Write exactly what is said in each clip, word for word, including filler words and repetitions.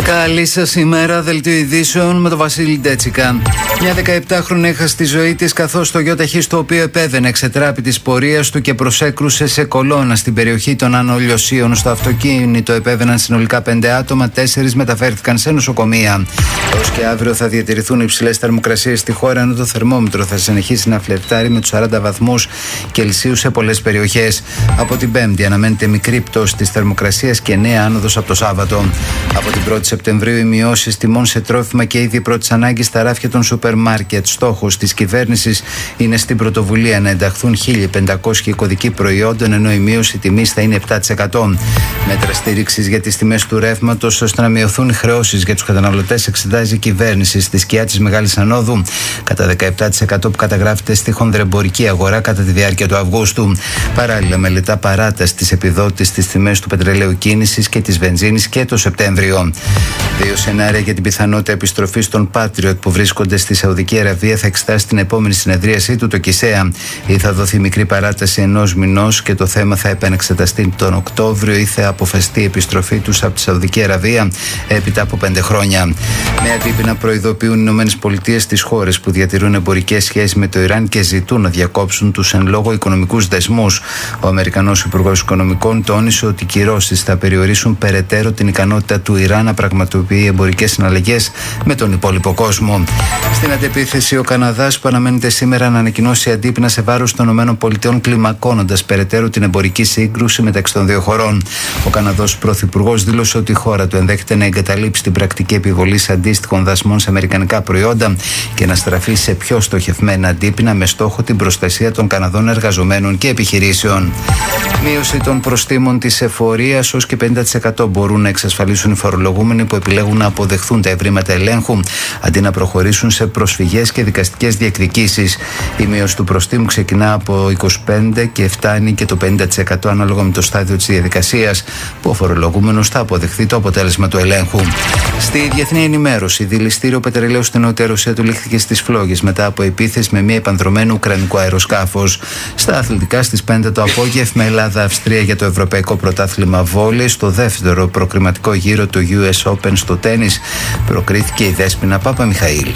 Καλή σας ημέρα, δελτίο ειδήσεων με τον Βασίλη Ντέτσικα. Μια δεκαεπτάχρονη έχασε τη ζωή της καθώς το γιοταχή στο οποίο επέβαινε εξετράπη της πορείας του και προσέκρουσε σε κολόνα στην περιοχή των Άνω Λιωσίων. Στο αυτοκίνητο επέβαιναν συνολικά πέντε άτομα, τέσσερις μεταφέρθηκαν σε νοσοκομεία. Έως και αύριο θα διατηρηθούν υψηλές θερμοκρασίες στη χώρα, ενώ το θερμόμετρο θα συνεχίσει να φλερτάρει με τους σαράντα βαθμούς Κελσίου σε πολλές περιοχές. Από την Πέμπτη αναμένεται μικρή πτώση της θερμοκρασίας και νέα άνοδος από το Σάββατο. Από την πρώτη Σεπτεμβρίου οι μειώσεις τιμών σε τρόφιμα και είδη πρώτης ανάγκης στα ράφια των σούπερ μάρκετ. Στόχος της κυβέρνησης είναι στην πρωτοβουλία να ενταχθούν χίλια πεντακόσια οικοδικοί προϊόντων, ενώ η μείωση τιμής θα είναι επτά τοις εκατό. Μέτρα στήριξης για τις τιμές του ρεύματος ώστε να μειωθούν οι χρεώσεις για τους καταναλωτές εξετάζει η κυβέρνηση στη σκιά της Μεγάλης Ανόδου κατά δεκαεπτά τοις εκατό που καταγράφεται στη χονδρεμπορική αγορά κατά τη διάρκεια του Αυγούστου. Παράλληλα, μελετά παράταση της επιδότησης στις τιμές του πετρελαίου κίνησης και της βενζίνης και το Σεπτέμβριο. Δύο σενάρια για την πιθανότητα επιστροφής των Patriot που βρίσκονται στη Σαουδική Αραβία θα εξετάσει την επόμενη συνεδρίασή του το ΚΙΣΕΑ. Ή θα δοθεί μικρή παράταση ενός μηνός και το θέμα θα επανεξεταστεί τον Οκτώβριο, ή θα αποφασιστεί η επιστροφή τους από τη Σαουδική Αραβία έπειτα από πέντε χρόνια. Με αντίπεινα προειδοποιούν οι Ηνωμένες Πολιτείες τις χώρες που διατηρούν εμπορικές σχέσεις με το Ιράν και ζητούν να διακόψουν τους εν λόγω οικονομικούς δεσμούς. Ο Αμερικανός Υπουργός Οικονομικών τόνισε ότι οι κυρώσεις θα περιορίσουν περαιτέρω την ικανότητα του Ιράν να πραγματοποιεί εμπορικές συναλλαγές με τον υπόλοιπο κόσμο. Στην αντεπίθεση, ο Καναδάς που αναμένεται σήμερα να ανακοινώσει αντίπεινα σε βάρος των ΗΠΑ, κλιμακώνοντας περαιτέρω την εμπορική σύγκρουση μεταξύ των δύο χωρών. Ο Καναδός Πρωθυπουργός δήλωσε ότι η χώρα του ενδέχεται να εγκαταλείψει την πρακτική επιβολή αντίστοιχων δασμών σε αμερικανικά προϊόντα και να στραφεί σε πιο στοχευμένα αντίπεινα με στόχο την προστασία των Καναδών εργαζομένων και επιχειρήσεων. Μείωση των προστίμων της εφορίας ως και πενήντα τοις εκατό μπορούν να εξασφαλίσουν οι φορολογούμενοι που επιλέγουν να αποδεχθούν τα ευρήματα ελέγχου αντί να προχωρήσουν σε προσφυγές και δικαστικές διεκδικήσεις. Η μείωση του προστίμου ξεκινά από είκοσι πέντε τοις εκατό και φτάνει και το πενήντα τοις εκατό ανάλογα με το στάδιο της διαδικασίας που ο φορολογούμενος θα αποδεχθεί το αποτέλεσμα του ελέγχου. Στη διεθνή ενημέρωση, δηληστήριο πετρελαίου στην Νότια Ρωσία του λήχθηκε στις φλόγες μετά από επίθεση με μια επανδρωμένο ουκρανικό αεροσκάφος. Στα αθλητικά, στις πέντε το απόγευμα, Ελλάδα-Αυστρία για το Ευρωπαϊκό Πρωτάθλημα Βόλεϊ. Στο δεύτερο προκριματικό γύρο του γιου ες Open στο τένις προκρίθηκε η Δέσποινα Παπαμιχαήλ.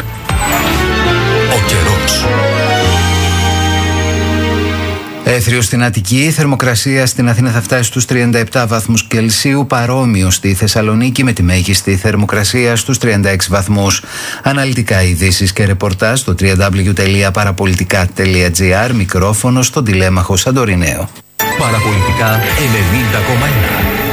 Ο καιρός. Έθριο στην Αττική, η θερμοκρασία στην Αθήνα θα φτάσει στους τριάντα επτά βαθμούς Κελσίου, παρόμοιο στη Θεσσαλονίκη με τη μέγιστη θερμοκρασία στους τριάντα έξι βαθμούς. Αναλυτικά ειδήσεις και ρεπορτάζ στο double-u double-u double-u τελεία παραπολιτικά τελεία τζι άρ, μικρόφωνο στον τηλέμαχο Σαντορινέο. Παραπολιτικά ενενήντα κόμμα ένα.